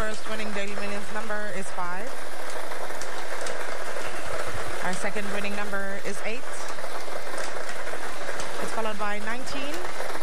first winning Daily Millions number is 5. Our second winning number is 8. It's followed by 19.